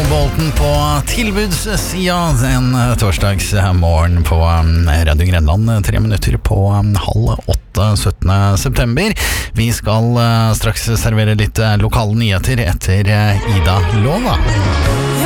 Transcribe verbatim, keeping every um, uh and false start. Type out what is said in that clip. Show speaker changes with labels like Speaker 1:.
Speaker 1: Bolton på tilbudssida en torsdagsmorgen på Radio Grenland, tre minutter på halv åtte syttende september. Vi skal straks servere litt lokale nyheter etter Ida Lova.